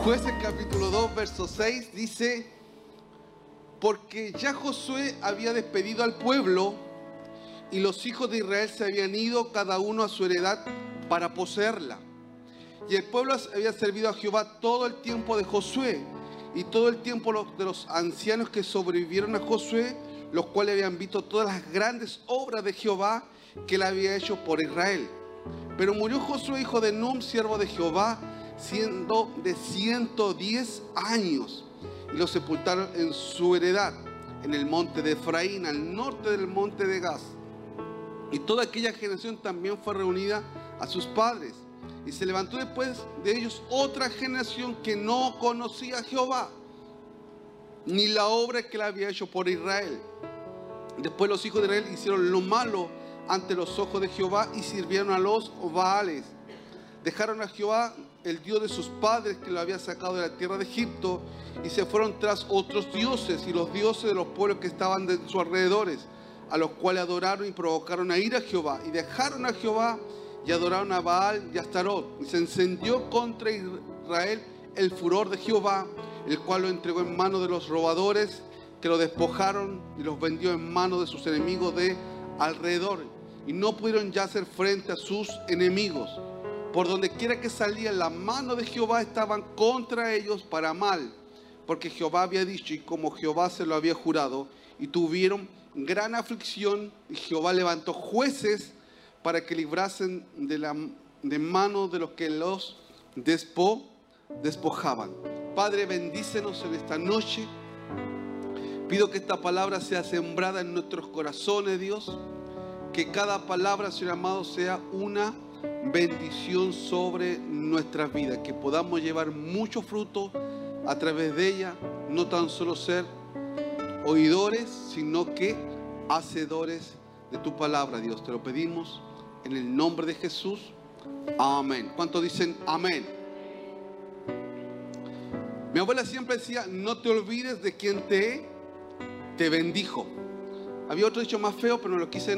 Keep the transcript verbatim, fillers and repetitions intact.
Jueces capítulo dos, verso seis dice: porque ya Josué había despedido al pueblo y los hijos de Israel se habían ido cada uno a su heredad para poseerla. Y el pueblo había servido a Jehová todo el tiempo de Josué y todo el tiempo de los ancianos que sobrevivieron a Josué, los cuales habían visto todas las grandes obras de Jehová que él había hecho por Israel. Pero murió Josué, hijo de Nun, siervo de Jehová, siendo de ciento diez años, y lo sepultaron en su heredad, en el monte de Efraín, al norte del monte de Gaz. Y toda aquella generación también fue reunida a sus padres. Y se levantó después de ellos otra generación que no conocía a Jehová, ni la obra que él había hecho por Israel. Después los hijos de Israel hicieron lo malo ante los ojos de Jehová y sirvieron a los Baales. Dejaron a Jehová, el Dios de sus padres, que lo había sacado de la tierra de Egipto, y se fueron tras otros dioses y los dioses de los pueblos que estaban de sus alrededores, a los cuales adoraron y provocaron a ir a Jehová. Y dejaron a Jehová y adoraron a Baal y a Astarot. Y se encendió contra Israel el furor de Jehová, el cual lo entregó en manos de los robadores, que lo despojaron y los vendió en manos de sus enemigos de alrededor. Y no pudieron ya hacer frente a sus enemigos. Por donde quiera que salían, la mano de Jehová estaban contra ellos para mal, porque Jehová había dicho y como Jehová se lo había jurado, y tuvieron gran aflicción, y Jehová levantó jueces para que librasen de la de mano de los que los despo, despojaban. Padre, bendícenos en esta noche. Pido que esta palabra sea sembrada en nuestros corazones, Dios. Que cada palabra, Señor amado, sea una bendición sobre nuestras vidas. Que podamos llevar mucho fruto a través de ella. No tan solo ser oidores, sino que hacedores de tu palabra, Dios. Te lo pedimos en el nombre de Jesús. Amén. ¿Cuántos dicen amén? Mi abuela siempre decía: no te olvides de quien te, te bendijo. Había otro dicho más feo, pero no lo quise